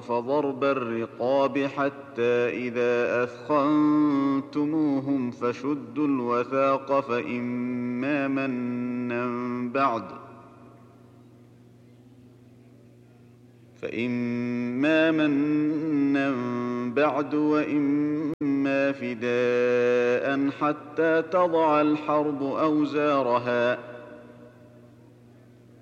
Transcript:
فضرب الرقاب حتى إذا أثخنتموهم فشدوا الوثاق فإما منا بعد وإما فداء حتى تضع الحرب أوزارها